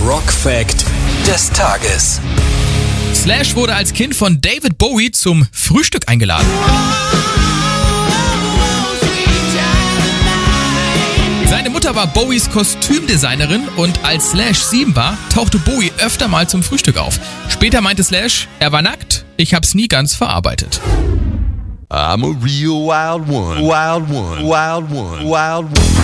Rock-Fact des Tages. Slash wurde als Kind von David Bowie zum Frühstück eingeladen. Seine Mutter war Bowies Kostümdesignerin und als Slash 7 war, tauchte Bowie öfter mal zum Frühstück auf. Später meinte Slash, er war nackt, ich hab's nie ganz verarbeitet. I'm a real wild one, wild one, wild one, wild one.